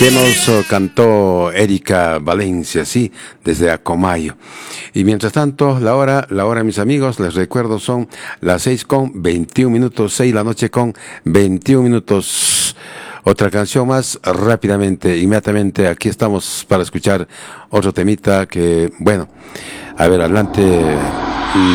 que nos cantó Erika Valencia, sí, desde Acomayo. Y mientras tanto, la hora, mis amigos, les recuerdo, son las 6:21, 6 de la noche con 21 minutos. Otra canción más, rápidamente, inmediatamente, aquí estamos para escuchar otro temita que, bueno, a ver, adelante.